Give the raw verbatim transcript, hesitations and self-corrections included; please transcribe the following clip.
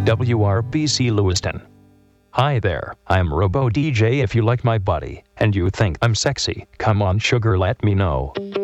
W R B C Lewiston. Hi there, I'm Robo D J. If you like my body and you think I'm sexy, come on sugar, let me know.